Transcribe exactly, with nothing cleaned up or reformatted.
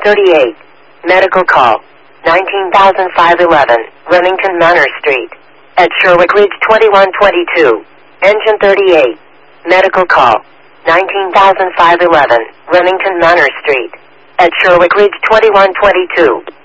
thirty-eight. Medical call. nineteen thousand five hundred eleven, Remington Manor Street. At Sherwick Ridge twenty-one twenty-two. Engine thirty-eight. Medical call. nineteen thousand five hundred eleven, Remington Manor Street. At Sherwick Ridge twenty-one twenty-two.